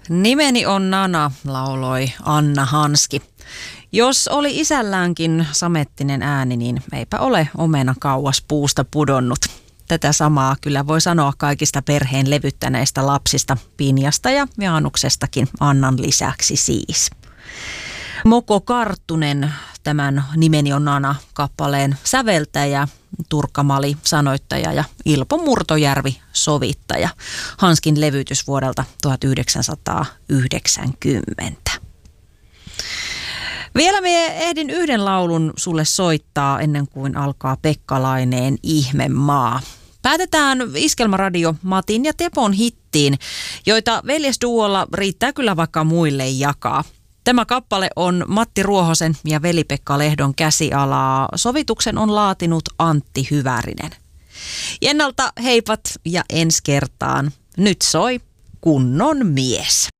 Nimeni on Nana, lauloi Anna Hanski. Jos oli isälläänkin samettinen ääni, niin eipä ole omena kauas puusta pudonnut. Tätä samaa kyllä voi sanoa kaikista perheen levyttäneistä lapsista, Pinjasta ja Jaanuksestakin Annan lisäksi siis. Moko Karttunen, tämän Nimeni on Nana -kappaleen säveltäjä, Turkka-Mali sanoittaja ja Ilpo Murtojärvi sovittaja. Hanskin levytys vuodelta 1990. Vielä me ehdin yhden laulun sulle soittaa ennen kuin alkaa Pekka Laineen Ihmemaa. Päätetään Iskelmaradio Matin ja Tepon hittiin, joita veljesduolla riittää kyllä vaikka muille jakaa. Tämä kappale on Matti Ruohosen ja Veli-Pekka Lehdon käsialaa. Sovituksen on laatinut Antti Hyvärinen. Ennalta heipat ja ensi kertaan. Nyt soi Kunnon mies.